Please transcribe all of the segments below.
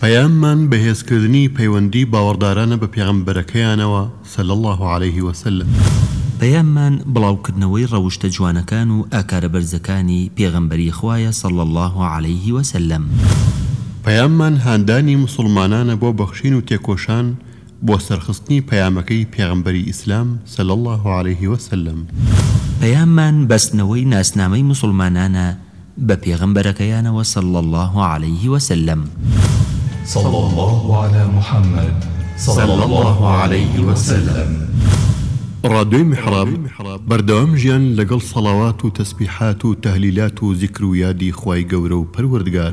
پەیاممان بەهێزکردنی پەیوەندی باوەڕدارانە بە پێغەمبەرەکەیانەوە صلی الله عليه وسلم. پەیاممان بڵاوکردنەوەی ڕەوشتە جوانەکان و ئاکارە بەرزەکانی پێغەمبەری خوایە صلی الله عليه وسلم. پەیاممان هاندانی مسلمانانە بۆ بەخشین و تێکۆشان بۆ سەرخستنی پەیامەکەی پێغەمبەری ئیسلام صلی الله عليه وسلم. پەیاممان بەستنەوەی ناسنامەی مسلمانانە بە پێغەمبەرەکەیانەوە صلی الله عليه وسلم. صلى الله على محمد صلى الله عليه وسلم. ڕادیۆی میحراب بەردەوام ژیان لەگەڵ سەڵاوات و تەسبیحات و تەهلیلات و زیکر و یادی خوای گەورە و پەروەردگار.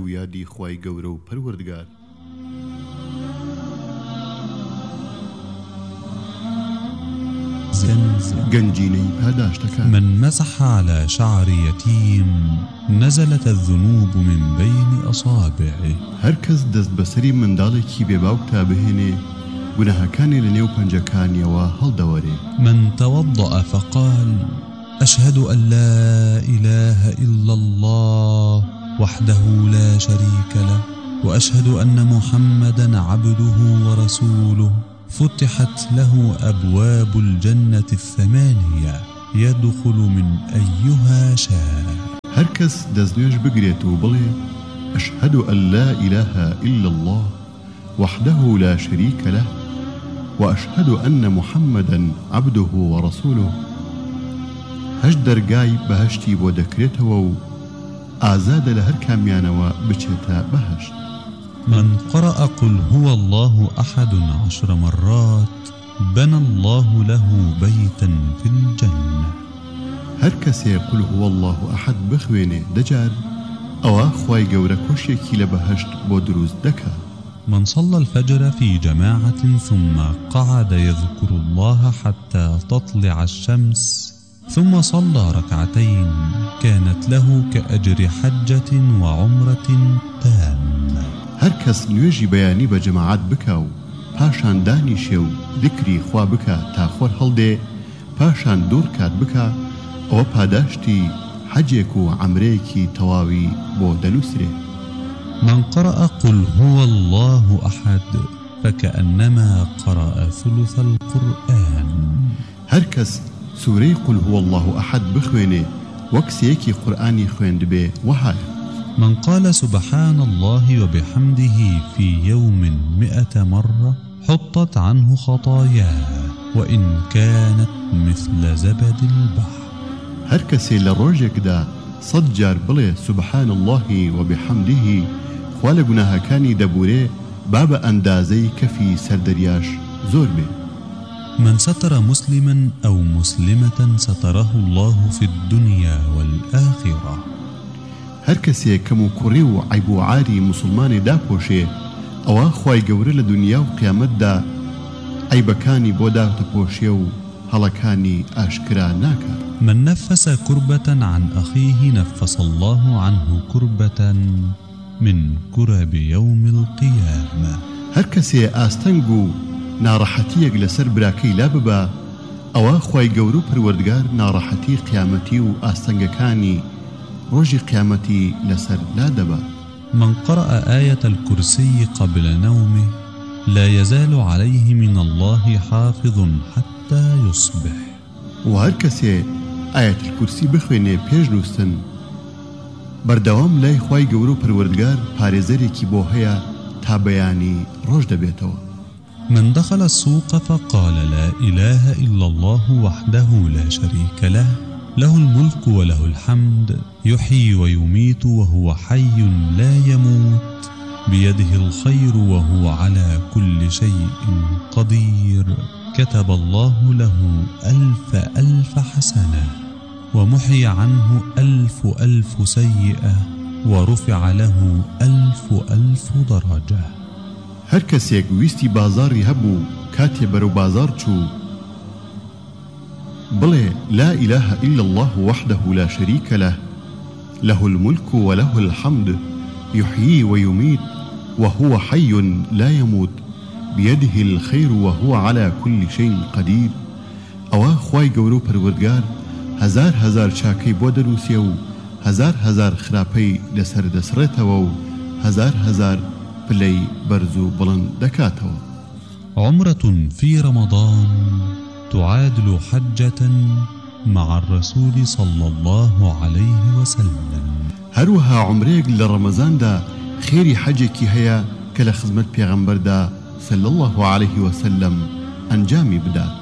گەنجینەی پاداشتەکان. من مسح على شعر يتيم نزلت الذنوب من بين أصابعه. هەر کەس دەست بەسەری منداڵێکی بێباوک تا بهێنێ گوناهەکانی لە نێو پەنجەکانیەوە هەڵدەوەرێ. من توضأ فقال أشهد أن لا إله إلا الله وحده لا شريك له وأشهد أن محمدا عبده ورسوله فتحت له أبواب الجنة الثمانية يدخل من أيها شاء. هەر کەس دەستنوێژ بگرێت و بڵێ أشهد أن لا إله إلا الله وحده لا شريك له وأشهد أن محمدا عبده ورسوله، هەش دەرگای بەهەشتی بۆ دەکرێتەوە و ئازادە لە هەر کامیانەوە بچێتە بەهەشت. من قرأ قل هو الله أحد 10 مرات بنى الله له بيتا في الجنة. هەر کەسێ قل هو الله أحد بخوێنێ دەجار ئەوە خوای گەورە کۆشێکی لە بەهەشت بۆ دروست دەکات. من صلى الفجر في جماعة ثم قعد يذكر الله حتى تطلع الشمس ثم صلى ركعتين كانت له كأجر حجة وعمرة تامة. هەر کەس نوێژی بەیانی بە جەماعەت بکا و پاشان دانیشێ و ذکری خوا بکە تا خۆر هەڵدێ پاشان دوور کات بکە ئەوە پاداشتی حەجێک و عەمرەیەکی تەواوی بۆ دەنووسرێ. من قرأ قل هو الله أحد فكأنما قرأ ثلث القرآن. هەر کەس سوورەی قل هو الله أحد بخوێنێ وەک سەیەکی قورئانی خوێند بێ وهایە. من قال سبحان الله وبحمده في يوم 100 مرة حطت عنه خطاياه وإن كانت مثل زبد البحر. هەر کەسێ لە ڕۆژێکدا 100 جار بڵێ سبحان الله وبحمده خوا لە گوناهەکانی دەبورێ با بە ئەندازەی کەفی سەردەریاش زۆر بێ. من ستر مسلما أو مسلمة ستره الله في الدنيا والآخرة. هەر کەسێ کەم و کوڕی و عیب و عاری مسلمانی داپۆشێ ئەوە خوای گەورە لە دنیا و قیامەتدا عیبەکانی بۆ داتەپۆشێ و هەڵەکانی ئاشکرا ناکات. من نفس كربة عن أخيه نفس الله عنه كربة من كرب يوم القيامة. هەر کەسێ ئاستەنگ و ناڕەحەتیەک لەسەر براکەی لا ببا ئەوە خوای گەورە و پەروەردگار ناڕەحەتی قیامەتی و ئاستەنگەکانی ڕۆژی قیامەتی لەسەر لا دەبا. من قرأ آية الكرسي قبل نومه لا يزال عليه من الله حافظ حتى يصبح. و هەر کەسێ ئایەت الکورسی بخوێنێ پێش نووستن بەردەوام لای خوای گەورە و پەروەردگار پارێزەرێکی بۆ هەیە تا بەیانی ڕۆژ دەبێتەوە. من دخل السوق فقال لا إله إلا الله وحده لا شريك له له الملك وله الحمد يحيي ويميت وهو حي لا يموت بيده الخير وهو على كل شيء قدير كتب الله له 1000 حسنة ومحي عنه 1000 سيئة ورفع له 1000 درجة. هەر کەسێک ویستی بازاری هەبوو کاتێ بەرەو بازار چوو بڵێ لا إله إلا الله وحده لا شريك له له الملك وله الحمد يحيي ويميت وهو حي لا يموت بيده الخير وهو على كل شيء قدير. ئەوە خوای گەورە و پەروەردگار هەزار چاکەی بۆ دەنووسێ و هەزار خراپەی لەسەر دەسڕێتەوە و هەزار پلەی بەرز و بڵند دەکاتەوە. عمرة في رمضان تعادل حجة مع الرسول صلى الله عليه وسلم. هەروەها عمرێک لە ڕەمەزاندا خێری حەجێکی هەیە کە لە خزمەت پێغەمبەردا صلى الله عليه وسلم ئەنجامی بدات.